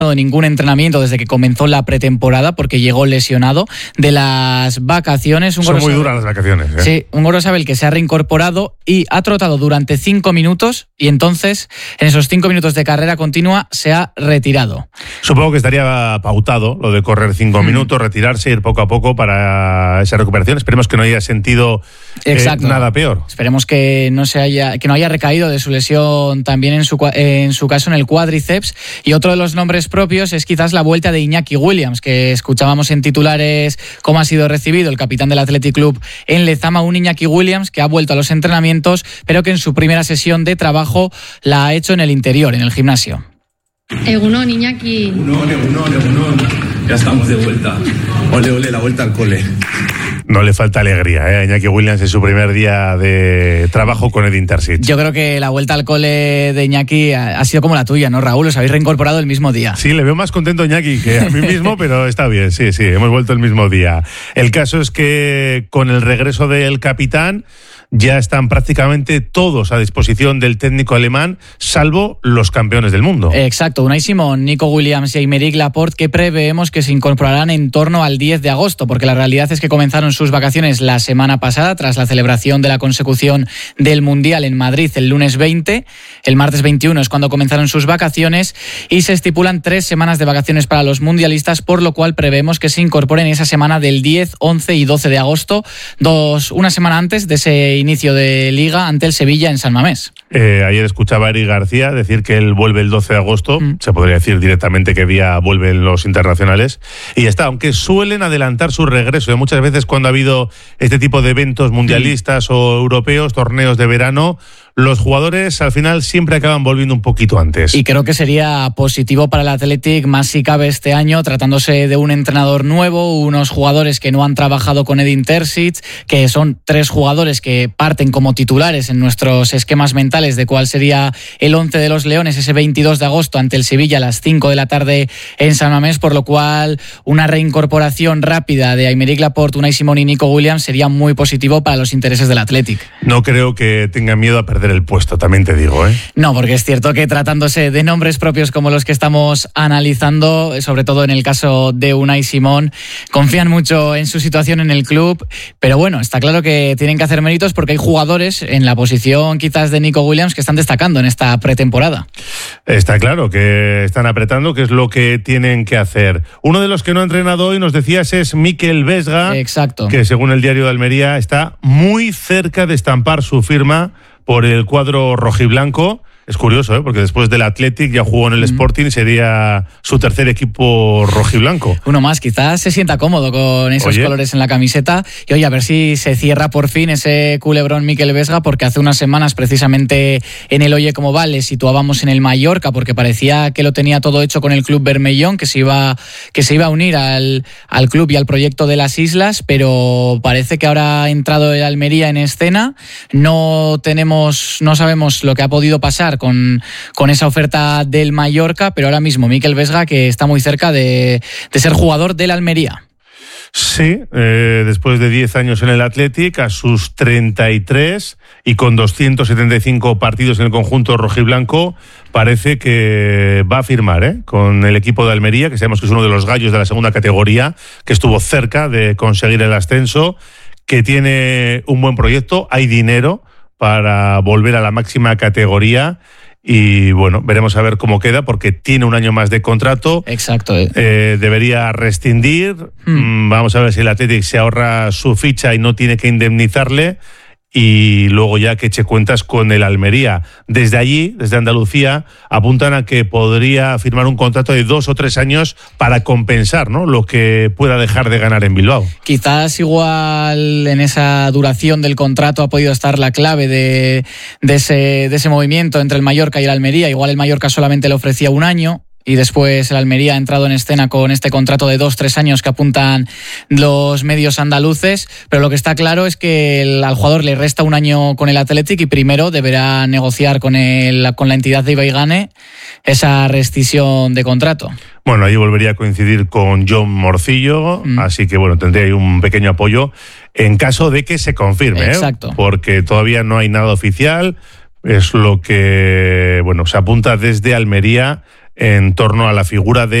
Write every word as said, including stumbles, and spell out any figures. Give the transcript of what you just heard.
ningún entrenamiento desde que comenzó la pretemporada porque llegó lesionado de las vacaciones. Un Son muy Gorosabel, duras las vacaciones, ¿eh? Sí, un Gorosabel que se ha reincorporado y ha trotado durante cinco minutos y entonces en esos cinco minutos de carrera continua se ha retirado. Supongo que estaría pautado lo de correr cinco mm. minutos, retirarse, ir poco a poco para esa recuperación. Esperemos que no haya sentido eh, nada peor. Esperemos que no se haya, que no haya recaído de su lesión también en su, en su caso en el cuádriceps. Y otro de los nombres propios es quizás la vuelta de Iñaki Williams, que escuchábamos en titulares cómo ha sido recibido el capitán del Athletic Club en Lezama, un Iñaki Williams que ha vuelto a los entrenamientos, pero que en su primera sesión de trabajo la ha hecho en el interior, en el gimnasio. Egunon, Iñaki. Egunon, egunon, egunon. Ya estamos de vuelta. Ole, ole, la vuelta al cole. No le falta alegría, ¿eh? Iñaki Williams en su primer día de trabajo con Edin Terzic. Yo creo que la vuelta al cole de Iñaki ha sido como la tuya, ¿no, Raúl? Os habéis reincorporado el mismo día. Sí, le veo más contento a Iñaki que a mí mismo, pero está bien, sí, sí, hemos vuelto el mismo día. El caso es que con el regreso del capitán ya están prácticamente todos a disposición del técnico alemán, salvo los campeones del mundo. Exacto, Unai Simón, Nico Williams y Aymeric Laporte, que preveemos que se incorporarán en torno al diez de agosto, porque la realidad es que comenzaron sus vacaciones la semana pasada, tras la celebración de la consecución del Mundial en Madrid el lunes veinte. El martes veintiuno es cuando comenzaron sus vacaciones y se estipulan tres semanas de vacaciones para los mundialistas, por lo cual preveemos que se incorporen esa semana del diez, once y doce de agosto, dos, una semana antes de ese inicio de Liga ante el Sevilla en San Mamés. Eh, ayer escuchaba a Eric García decir que él vuelve el doce de agosto, mm. se podría decir directamente qué día vuelven los internacionales, y ya está, aunque suelen adelantar su regreso. Muchas veces cuando ha habido este tipo de eventos mundialistas mm. o europeos, torneos de verano, los jugadores al final siempre acaban volviendo un poquito antes. Y creo que sería positivo para el Athletic, más si cabe este año, tratándose de un entrenador nuevo, unos jugadores que no han trabajado con Edin Terzic, que son tres jugadores que parten como titulares en nuestros esquemas mentales de cuál sería el once de los Leones ese veintidós de agosto ante el Sevilla a las cinco de la tarde en San Mamés, por lo cual una reincorporación rápida de Aymeric Laporte, Unai Simón y Nico Williams sería muy positivo para los intereses del Athletic. No creo que tengan miedo a perder el puesto, también te digo, ¿eh? No, porque es cierto que tratándose de nombres propios como los que estamos analizando, sobre todo en el caso de Unai Simón, confían mucho en su situación en el club, pero bueno, está claro que tienen que hacer méritos porque hay jugadores en la posición quizás de Nico Williams que están destacando en esta pretemporada. Está claro que están apretando, que es lo que tienen que hacer. Uno de los que no ha entrenado hoy, nos decías, es Mikel Vesga. Exacto. Que según el diario de Almería está muy cerca de estampar su firma por el cuadro rojiblanco. Es curioso, ¿eh? Porque después del Athletic ya jugó en el Sporting, sería su tercer equipo rojiblanco. Uno más, quizás se sienta cómodo con esos oye. colores en la camiseta. Y oye, a ver si se cierra por fin ese culebrón Mikel Vesga, porque hace unas semanas precisamente en el Oye Cómo Va le situábamos en el Mallorca, porque parecía que lo tenía todo hecho con el club bermellón, que se iba, que se iba a unir al, al club y al proyecto de las islas, pero parece que ahora ha entrado el Almería en escena. No tenemos, no sabemos lo que ha podido pasar Con, con esa oferta del Mallorca, pero ahora mismo Mikel Vesga, que está muy cerca de, de ser jugador del Almería. Sí, eh, después de diez años en el Athletic, a sus treinta y tres y con doscientos setenta y cinco partidos en el conjunto rojiblanco, parece que va a firmar ¿eh? con el equipo de Almería, que sabemos que es uno de los gallos de la segunda categoría, que estuvo cerca de conseguir el ascenso, que tiene un buen proyecto, hay dinero para volver a la máxima categoría y bueno, veremos a ver cómo queda porque tiene un año más de contrato. Exacto. Eh. Eh, debería rescindir. Hmm. Vamos a ver si el Athletic se ahorra su ficha y no tiene que indemnizarle. Y luego ya que eche cuentas con el Almería. Desde allí, desde Andalucía, apuntan a que podría firmar un contrato de dos o tres años para compensar, ¿no?, lo que pueda dejar de ganar en Bilbao. Quizás igual en esa duración del contrato ha podido estar la clave de, de, ese, de ese movimiento entre el Mallorca y el Almería. Igual el Mallorca solamente le ofrecía un año y después el Almería ha entrado en escena con este contrato de dos, tres años que apuntan los medios andaluces, pero lo que está claro es que el, al jugador le resta un año con el Athletic y primero deberá negociar con, el, con la entidad de Ibaigane esa rescisión de contrato. Bueno, ahí volvería a coincidir con John Morcillo, mm. así que bueno, tendría ahí un pequeño apoyo en caso de que se confirme. Exacto. ¿eh? Porque todavía no hay nada oficial, es lo que bueno se apunta desde Almería en torno a la figura de